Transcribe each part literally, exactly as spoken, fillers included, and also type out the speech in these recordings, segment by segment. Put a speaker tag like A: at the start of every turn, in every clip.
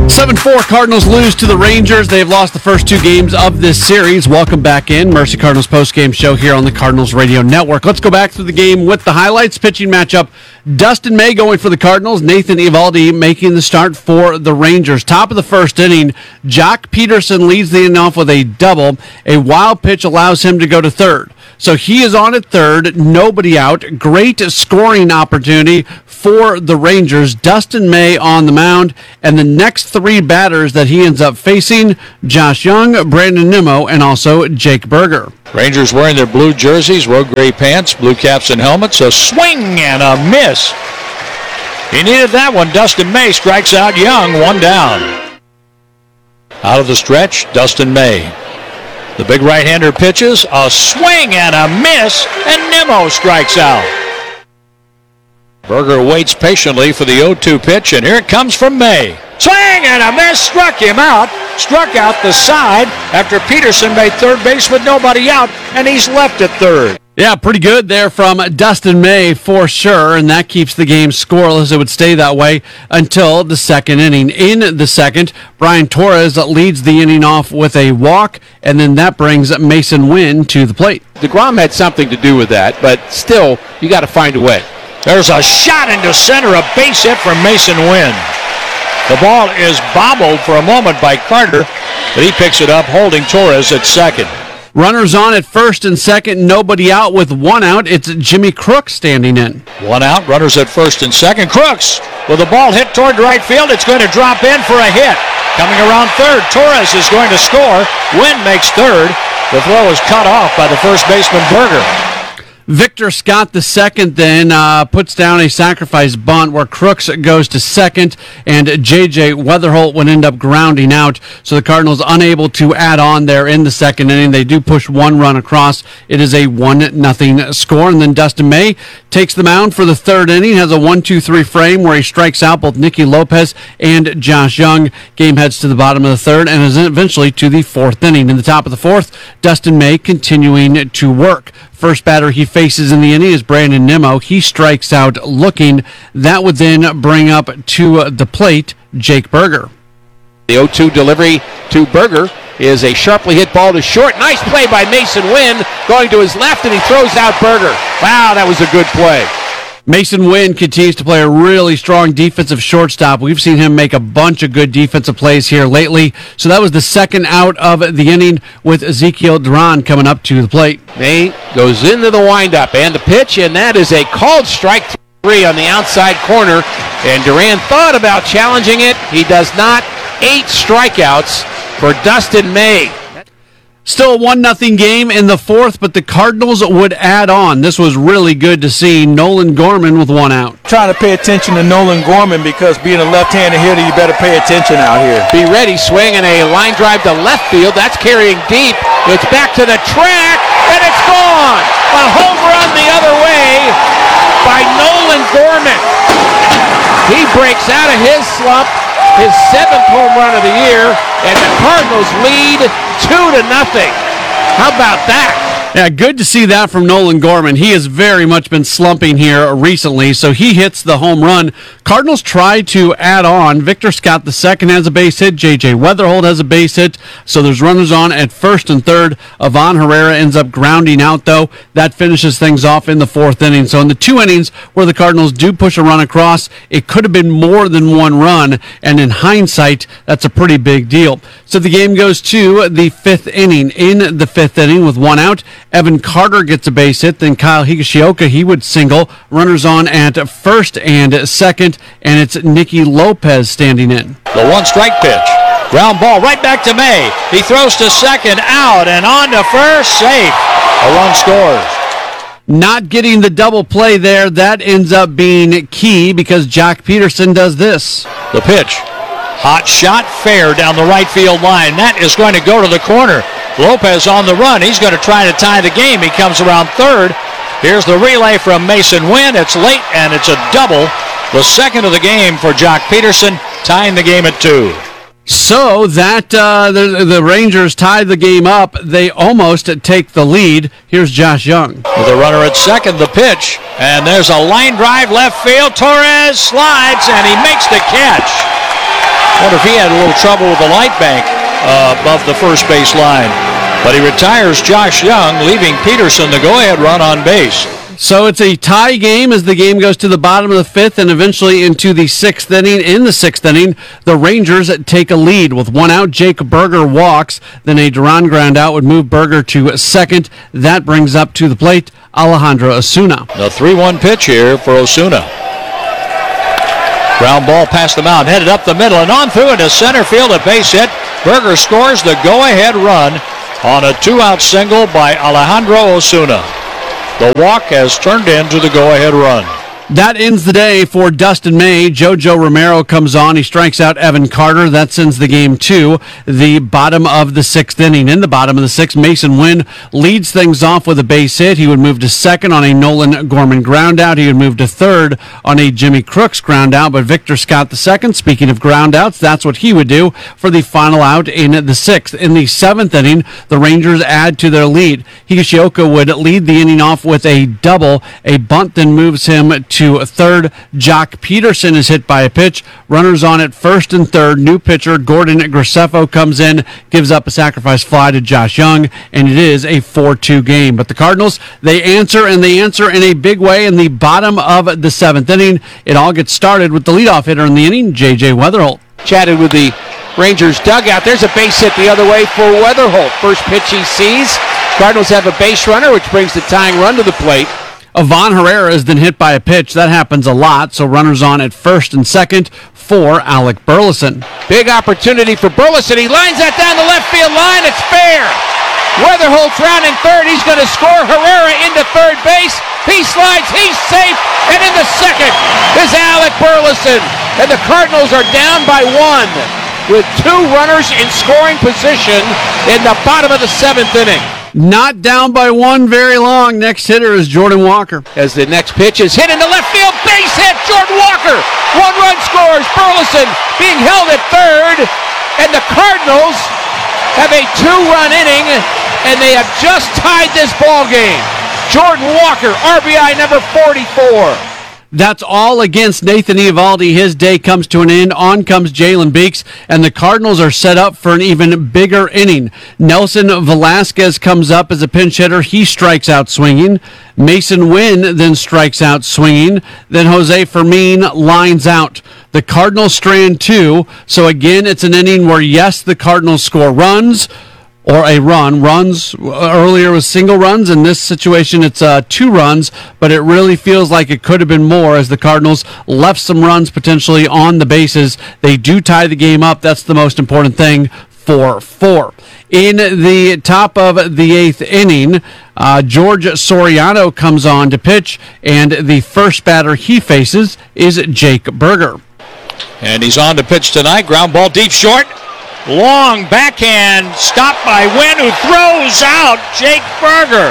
A: seven four Cardinals lose to the Rangers. They've lost the first two games of this series. Welcome back in. Mercy Cardinals postgame show here on the Cardinals Radio Network. Let's go back through the game with the highlights. Pitching matchup, Dustin May going for the Cardinals. Nathan Eovaldi making the start for the Rangers. Top of the first inning, Jock Peterson leads the inning off with a double. A wild pitch allows him to go to third. So he is on at third, nobody out. Great scoring opportunity for the Rangers. Dustin May on the mound, and the next three batters that he ends up facing, Josh Young, Brandon Nimmo, and also Jake Berger.
B: Rangers wearing their blue jerseys, road gray pants, blue caps and helmets. A swing and a miss. He needed that one. Dustin May strikes out Young, one down. Out of the stretch, Dustin May. The big right-hander pitches, a swing and a miss, and Nimmo strikes out. Berger waits patiently for the oh two pitch, and here it comes from May. Swing and a miss, struck him out, struck out the side after Peterson made third base with nobody out, and he's left at third.
A: Yeah, pretty good there from Dustin May for sure, and that keeps the game scoreless. It would stay that way until the second inning. In the second, Brian Torres leads the inning off with a walk, and then that brings Mason Wynn to the plate.
C: DeGrom had something to do with that, but still, you got to find a way.
B: There's a shot into center, a base hit from Mason Wynn. The ball is bobbled for a moment by Carter, but he picks it up, holding Torres at second.
A: Runners on at first and second, nobody out with one out. It's Jimmy Crooks standing in.
B: One out, runners at first and second. Crooks with the ball hit toward right field. It's going to drop in for a hit. Coming around third, Torres is going to score. Wynn makes third. The throw is cut off by the first baseman, Berger.
A: Victor Scott the second then uh, puts down a sacrifice bunt where Crooks goes to second, and J J Weatherholt would end up grounding out. So the Cardinals unable to add on there in the second inning. They do push one run across. It is a one nothing score, and then Dustin May takes the mound for the third inning, has a one two three frame where he strikes out both Nicky Lopez and Josh Young. Game heads to the bottom of the third and is eventually to the fourth inning. In the top of the fourth, Dustin May continuing to work. First batter he faces in the inning is Brandon Nimmo. He strikes out looking. That would then bring up to the plate Jake Berger.
C: The oh two delivery to Berger is a sharply hit ball to short. Nice play by Mason Wynn going to his left, and he throws out Berger. Wow, that was a good play.
A: Mason Wynn continues to play a really strong defensive shortstop. We've seen him make a bunch of good defensive plays here lately. So that was the second out of the inning with Ezekiel Duran coming up to the plate.
C: May goes into the windup and the pitch, and that is a called strike three on the outside corner. And Duran thought about challenging it. He does not. Eight strikeouts for Dustin May.
A: Still a one nothing game in the fourth, but the Cardinals would add on. This was really good to see. Nolan Gorman with one out.
D: Trying to pay attention to Nolan Gorman because being a left-handed hitter, you better pay attention out here.
C: Be ready, swing, and a line drive to left field. That's carrying deep. It's back to the track, and it's gone. A home run the other way by Nolan Gorman. He breaks out of his slump. His seventh home run of the year, and the Cardinals lead two to nothing. How about that?
A: Yeah, good to see that from Nolan Gorman. He has very much been slumping here recently, so he hits the home run. Cardinals try to add on. Victor Scott the second has a base hit. J J Weatherholt has a base hit. So there's runners on at first and third. Ivan Herrera ends up grounding out, though. That finishes things off in the fourth inning. So in the two innings where the Cardinals do push a run across, it could have been more than one run, and in hindsight, that's a pretty big deal. So the game goes to the fifth inning. In the fifth inning with one out, Evan Carter gets a base hit, then Kyle Higashioka, he would single. Runners on at first and second, and it's Nicky Lopez standing in.
B: The one strike pitch. Ground ball right back to May. He throws to second, out, and on to first, safe. A run scores.
A: Not getting the double play there, that ends up being key because Jock Peterson does this.
B: The pitch. Hot shot, fair down the right field line. That is going to go to the corner. Lopez on the run. He's going to try to tie the game. He comes around third. Here's the relay from Mason Wynn. It's late, and it's a double. The second of the game for Jock Peterson, tying the game at two.
A: So that uh, the, the Rangers tied the game up. They almost take the lead. Here's Josh Young.
B: With a runner at second, the pitch. And there's a line drive left field. Torres slides, and he makes the catch. Wonder if he had a little trouble with the light bank uh, above the first base line. But he retires Josh Young, leaving Peterson the go-ahead run on base.
A: So it's a tie game as the game goes to the bottom of the fifth and eventually into the sixth inning. In the sixth inning, the Rangers take a lead. With one out, Jake Berger walks. Then a Duran ground out would move Berger to second. That brings up to the plate Alejandro Osuna.
B: The three one pitch here for Osuna. Ground ball past the mound, headed up the middle and on through into center field, a base hit. Berger scores the go-ahead run on a two-out single by Alejandro Osuna. The walk has turned into the go-ahead run.
A: That ends the day for Dustin May. Jojo Romero comes on. He strikes out Evan Carter. That sends the game to the bottom of the sixth inning. In the bottom of the sixth, Mason Wynn leads things off with a base hit. He would move to second on a Nolan Gorman ground out. He would move to third on a Jimmy Crooks ground out. But Victor Scott the second, speaking of ground outs, that's what he would do for the final out in the sixth. In the seventh inning, the Rangers add to their lead. Higashioka would lead the inning off with a double. A bunt then moves him to to third. Jock Peterson is hit by a pitch. Runners on at first and third. New pitcher Gordon Graceffo comes in, gives up a sacrifice fly to Josh Young, and it is a four two game. But the Cardinals, they answer, and they answer in a big way in the bottom of the seventh inning. It all gets started with the leadoff hitter in the inning, J J Weatherholt.
C: Chatted with the Rangers dugout. There's a base hit the other way for Weatherholt. First pitch he sees. Cardinals have a base runner, which brings the tying run to the plate.
A: Ivan Herrera has been hit by a pitch. That happens a lot, so runners on at first and second for Alec Burleson.
C: Big opportunity for Burleson. He lines that down the left field line. It's fair. Weatherholt's rounding third. He's going to score. Herrera into third base. He slides. He's safe. And in the second is Alec Burleson. And the Cardinals are down by one with two runners in scoring position in the bottom of the seventh inning.
A: Not down by one very long. Next hitter is Jordan Walker.
C: As the next pitch is hit into left field. Base hit. Jordan Walker. One run scores. Burleson being held at third. And the Cardinals have a two-run inning, and they have just tied this ball game. Jordan Walker, R B I number forty-four.
A: That's all against Nathan Eovaldi. His day comes to an end. On comes Jalen Beeks, and the Cardinals are set up for an even bigger inning. Nelson Velasquez comes up as a pinch hitter. He strikes out swinging. Mason Wynn then strikes out swinging. Then Jose Fermin lines out. The Cardinals strand two. So again, it's an inning where, yes, the Cardinals score runs, or a run. Runs earlier was single runs. In this situation, it's uh, two runs, but it really feels like it could have been more as the Cardinals left some runs potentially on the bases. They do tie the game up. That's the most important thing. four four. In the top of the eighth inning, uh, George Soriano comes on to pitch, and the first batter he faces is Jake Berger.
B: And he's on to pitch tonight. Ground ball deep short. Long backhand stopped by Wynn, who throws out Jake Berger.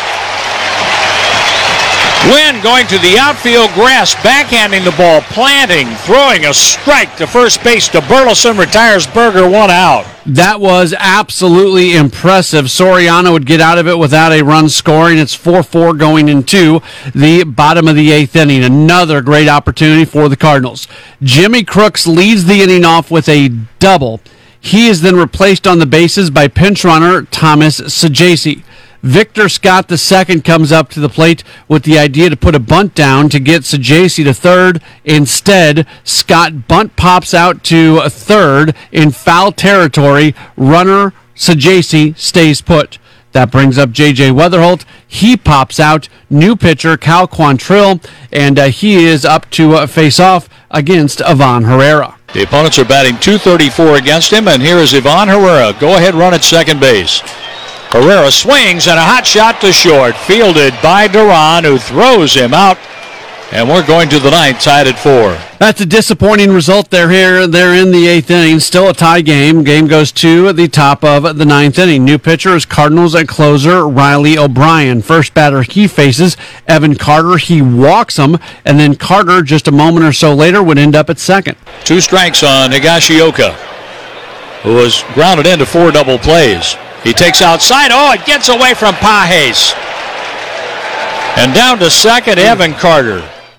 B: Wynn going to the outfield grass, backhanding the ball, planting, throwing a strike to first base to Burleson, retires Berger, one out.
A: That was absolutely impressive. Soriano would get out of it without a run scoring. It's four four going into the bottom of the eighth inning. Another great opportunity for the Cardinals. Jimmy Crooks leads the inning off with a double. He is then replaced on the bases by pinch runner Thomas Saggese. Victor Scott the second comes up to the plate with the idea to put a bunt down to get Saggese to third. Instead, Scott bunt pops out to a third in foul territory. Runner Saggese stays put. That brings up J J Weatherholt. He pops out. New pitcher Cal Quantrill, and uh, he is up to uh, face off against Ivan Herrera.
B: The opponents are batting two thirty-four against him, and here is Ivan Herrera. Go-ahead run at second base. Herrera swings and a hot shot to short, fielded by Duran, who throws him out. And we're going to the ninth, tied at four.
A: That's a disappointing result. They're here. They're in the eighth inning. Still a tie game. Game goes to the top of the ninth inning. New pitcher is Cardinals and closer Riley O'Brien. First batter he faces Evan Carter. He walks him, and then Carter, just a moment or so later, would end up at second.
B: Two strikes on Higashioka, who was grounded into four double plays. He takes outside. Oh, it gets away from Pages. And down to second, Evan Carter.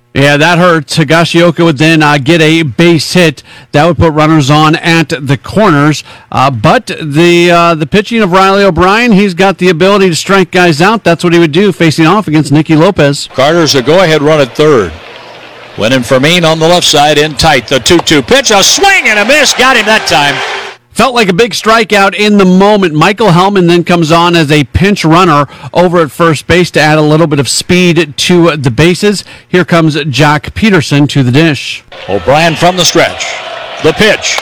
A: Yeah, that hurts. Higashioka would then uh, get a base hit. That would put runners on at the corners. Uh, but the uh, the pitching of Riley O'Brien, he's got the ability to strike guys out. That's what he would do facing off against Nicky Lopez.
B: Carter's a go-ahead run at third. Winning Fermin on the left side in tight. The two two pitch, a swing and a miss. Got him that time.
A: Felt like a big strikeout in the moment. Michael Hellman then comes on as a pinch runner over at first base to add a little bit of speed to the bases. Here comes Jack Peterson to the dish.
B: O'Brien from the stretch. The pitch.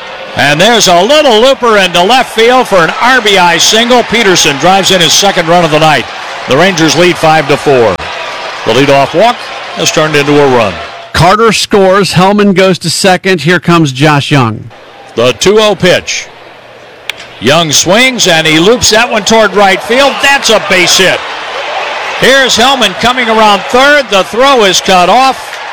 B: And there's a little looper into left field for an R B I single. Peterson drives in his second run of the night. The Rangers lead five to four. The leadoff walk has turned into a run.
A: Carter scores. Hellman goes to second. Here comes Josh Young.
B: The two oh pitch. Young swings, and he loops that one toward right field. That's a base hit. Here's Hellman coming around third. The throw is cut off,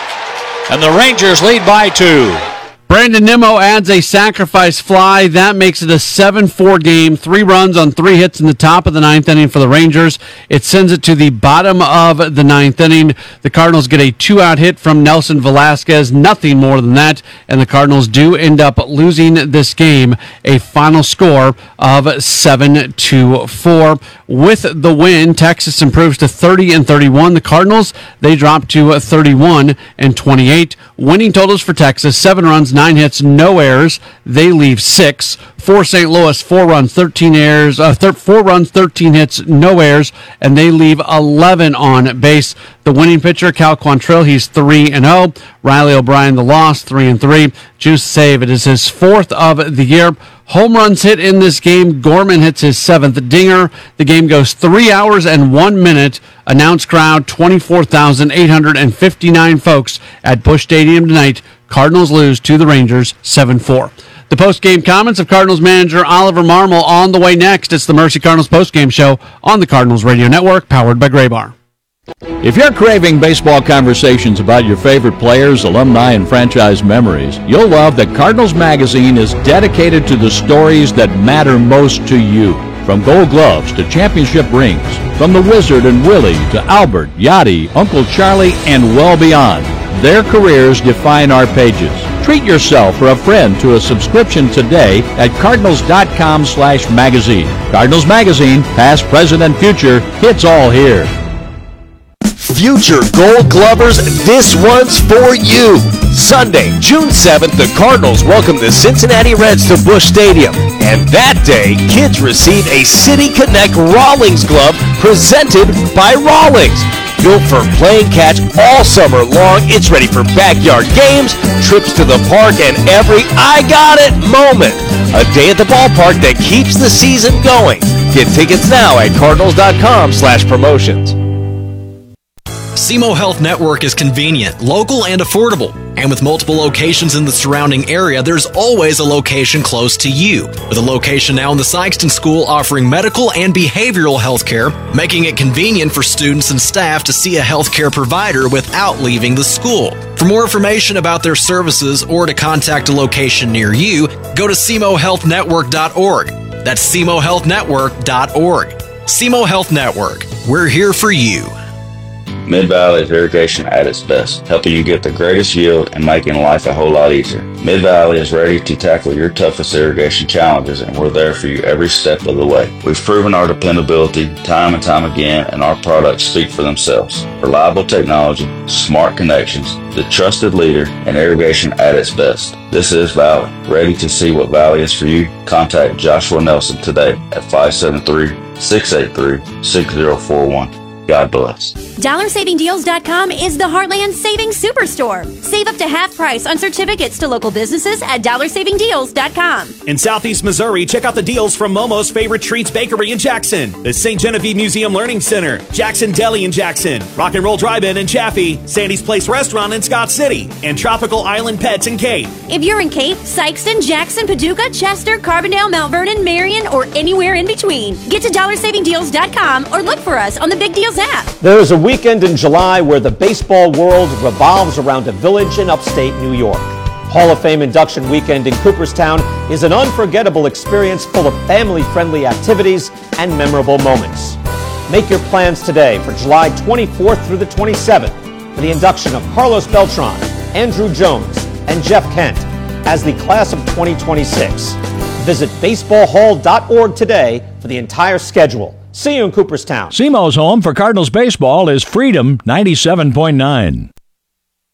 B: and the Rangers lead by two.
A: Brandon Nimmo adds a sacrifice fly. That makes it a seven four game. Three runs on three hits in the top of the ninth inning for the Rangers. It sends it to the bottom of the ninth inning. The Cardinals get a two-out hit from Nelson Velasquez. Nothing more than that. And the Cardinals do end up losing this game. A final score of seven to four. With the win, Texas improves to thirty and thirty-one. The Cardinals, they drop to thirty-one and twenty-eight. Winning totals for Texas, seven runs, nine hits, no errors. They leave six. For Saint Louis, four runs, thirteen errors, uh, thir- four runs, thirteen hits, no errors, and they leave eleven on base. The winning pitcher, Cal Quantrill, he's three and oh. Riley O'Brien, the loss, three and three. Juice save, it is his fourth of the year. Home runs hit in this game. Gorman hits his seventh dinger. The game goes three hours and one minute. Announced crowd, twenty-four thousand eight hundred fifty-nine folks at Busch Stadium tonight. Cardinals lose to the Rangers seven four. The post-game comments of Cardinals manager Oliver Marmol on the way next. It's the Mercy Cardinals post-game show on the Cardinals Radio Network, powered by Graybar.
B: If you're craving baseball conversations about your favorite players, alumni, and franchise memories, you'll love that Cardinals Magazine is dedicated to the stories that matter most to you. From Gold Gloves to championship rings, from the Wizard and Willie to Albert, Yachty, Uncle Charlie, and well beyond. Their careers define our pages. Treat yourself or a friend to a subscription today at cardinals.com slash magazine. Cardinals Magazine, past, present, and future, it's all here.
E: Future Gold Glovers, this one's for you. Sunday, June seventh, the Cardinals welcome the Cincinnati Reds to Busch Stadium. And that day, kids receive a City Connect Rawlings glove presented by Rawlings. Built for playing catch all summer long, it's ready for backyard games, trips to the park, and every I got it moment. A day at the ballpark that keeps the season going. Get tickets now at cardinals.com slash promotions.
F: S E M O Health Network is convenient, local, and affordable. And with multiple locations in the surrounding area, there's always a location close to you. With a location now in the Sykeston School offering medical and behavioral health care, making it convenient for students and staff to see a healthcare provider without leaving the school. For more information about their services or to contact a location near you, go to S E M O health network dot org. That's S E M O health network dot org. S E M O Health Network. We're here for you.
G: Mid-Valley is irrigation at its best, helping you get the greatest yield and making life a whole lot easier. Mid-Valley is ready to tackle your toughest irrigation challenges, and we're there for you every step of the way. We've proven our dependability time and time again, and our products speak for themselves. Reliable technology, smart connections, the trusted leader in irrigation at its best. This is Valley. Ready to see what Valley is for you? Contact Joshua Nelson today at five seven three, six eight three, six zero four one. God bless.
H: Dollar Saving Deals dot com is the Heartland Savings Superstore. Save up to half price on certificates to local businesses at Dollar Saving Deals dot com.
I: In Southeast Missouri, check out the deals from Momo's Favorite Treats Bakery in Jackson, the Saint Genevieve Museum Learning Center, Jackson Deli in Jackson, Rock and Roll Drive-In in Chaffee, Sandy's Place Restaurant in Scott City, and Tropical Island Pets in Cape.
H: If you're in Cape, Sykeston, Jackson, Paducah, Chester, Carbondale, Mount Vernon, Marion, or anywhere in between, get to Dollar Saving Deals dot com or look for us on the Big Deals app.
J: There is a weekend in July where the baseball world revolves around a village in upstate New York. Hall of Fame induction weekend in Cooperstown is an unforgettable experience full of family-friendly activities and memorable moments. Make your plans today for July twenty-fourth through the twenty-seventh. for the induction of Carlos Beltran, Andrew Jones, and Jeff Kent as the class of twenty twenty-six. Visit baseball hall dot org today for the entire schedule. See you in Cooperstown.
B: S E M O's home for Cardinals baseball is Freedom ninety-seven point nine.